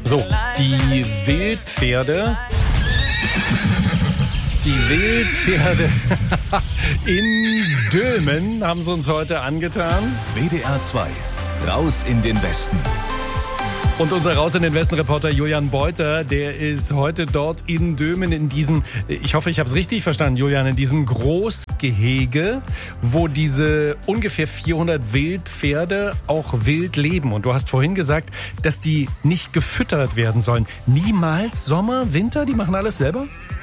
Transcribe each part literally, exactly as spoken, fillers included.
So, die Wildpferde... Die Wildpferde in Dülmen haben sie uns heute angetan. W D R zwei, raus in den Westen. Und unser Raus in den Westen-Reporter Julian Beuter, der ist heute dort in Dülmen in diesem, ich hoffe, ich habe es richtig verstanden, Julian, in diesem Großgehege, wo diese ungefähr vierhundert Wildpferde auch wild leben. Und du hast vorhin gesagt, dass die nicht gefüttert werden sollen. Niemals Sommer, Winter, die machen alles selber?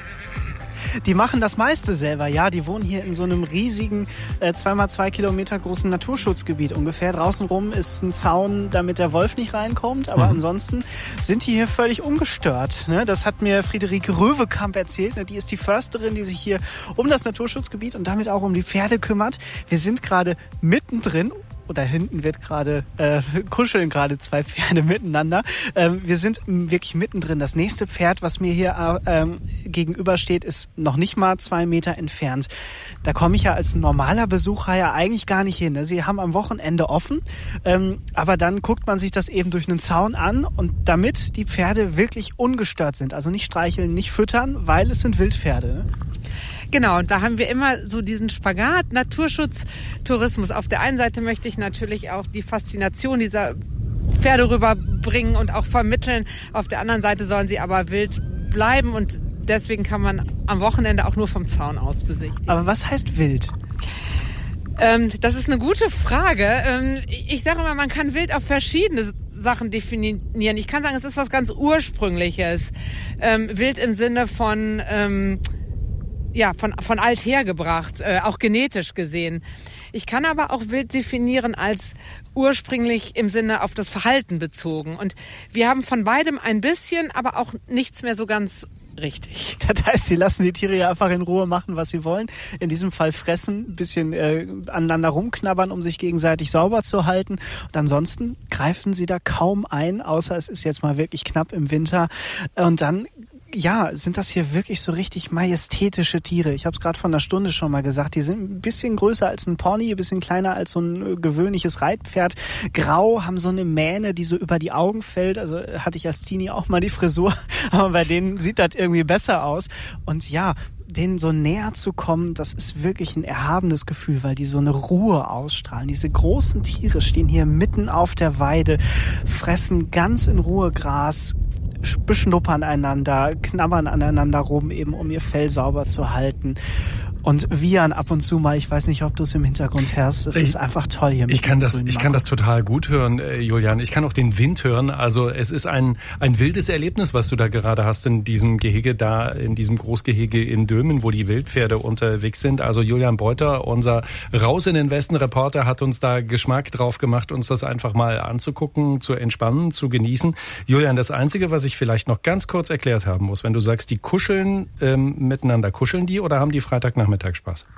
Die machen das meiste selber, ja. Die wohnen hier in so einem riesigen, äh, zwei mal zwei Kilometer großen Naturschutzgebiet ungefähr. Draußen rum ist ein Zaun, damit der Wolf nicht reinkommt. Aber mhm. ansonsten sind die hier völlig ungestört. Ne? Das hat mir Friederike Röwekamp erzählt. Ne? Die ist die Försterin, die sich hier um das Naturschutzgebiet und damit auch um die Pferde kümmert. Wir sind gerade mittendrin. Oder hinten wird gerade, äh, kuscheln gerade zwei Pferde miteinander. Ähm, wir sind wirklich mittendrin. Das nächste Pferd, was mir hier ähm, gegenübersteht, ist noch nicht mal zwei Meter entfernt. Da komme ich ja als normaler Besucher ja eigentlich gar nicht hin. Ne? Sie haben am Wochenende offen, ähm, aber dann guckt man sich das eben durch einen Zaun an und damit die Pferde wirklich ungestört sind, also nicht streicheln, nicht füttern, weil es sind Wildpferde. Ne? Genau, und da haben wir immer so diesen Spagat, Naturschutz, Tourismus. Auf der einen Seite möchte ich natürlich auch die Faszination dieser Pferde rüberbringen und auch vermitteln. Auf der anderen Seite sollen sie aber wild bleiben und deswegen kann man am Wochenende auch nur vom Zaun aus besichtigen. Aber was heißt wild? Ähm, das ist eine gute Frage. Ähm, ich sage immer, man kann wild auf verschiedene Sachen definieren. Ich kann sagen, es ist was ganz Ursprüngliches. Ähm, wild im Sinne von... Ähm, Ja, von, von alt hergebracht, äh, auch genetisch gesehen. Ich kann aber auch wild definieren als ursprünglich im Sinne auf das Verhalten bezogen. Und wir haben von beidem ein bisschen, aber auch nichts mehr so ganz richtig. Das heißt, sie lassen die Tiere ja einfach in Ruhe machen, was sie wollen. In diesem Fall fressen, ein bisschen äh, aneinander rumknabbern, um sich gegenseitig sauber zu halten. Und ansonsten greifen sie da kaum ein, außer es ist jetzt mal wirklich knapp im Winter. Und dann... Ja, sind das hier wirklich so richtig majestätische Tiere. Ich habe es gerade vor einer Stunde schon mal gesagt. Die sind ein bisschen größer als ein Pony, ein bisschen kleiner als so ein gewöhnliches Reitpferd. Grau, haben so eine Mähne, die so über die Augen fällt. Also hatte ich als Teenie auch mal die Frisur. Aber bei denen sieht das irgendwie besser aus. Und ja, denen so näher zu kommen, das ist wirklich ein erhabenes Gefühl, weil die so eine Ruhe ausstrahlen. Diese großen Tiere stehen hier mitten auf der Weide, fressen ganz in Ruhe Gras, beschnuppern einander, knabbern aneinander rum, eben um ihr Fell sauber zu halten. Und wiehern ab und zu mal, ich weiß nicht, ob du es im Hintergrund hörst, es ist einfach toll hier. Mit ich kann das, ich kann das total gut hören, äh, Julian. Ich kann auch den Wind hören. Also es ist ein ein wildes Erlebnis, was du da gerade hast in diesem Gehege da, in diesem Großgehege in Dülmen, wo die Wildpferde unterwegs sind. Also Julian Beuter, unser Raus in den Westen Reporter, hat uns da Geschmack drauf gemacht, uns das einfach mal anzugucken, zu entspannen, zu genießen. Julian, das Einzige, was ich vielleicht noch ganz kurz erklärt haben muss, wenn du sagst, die kuscheln ähm, miteinander, kuscheln die oder haben die Freitagnachmittag Mittagsspaß?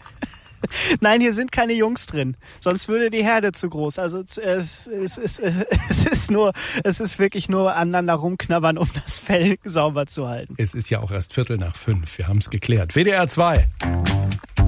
Nein, hier sind keine Jungs drin. Sonst würde die Herde zu groß. Also äh, es, ist, äh, es ist nur, es ist wirklich nur aneinander rumknabbern, um das Fell sauber zu halten. Es ist ja auch erst Viertel nach fünf. Wir haben es geklärt. W D R zwei.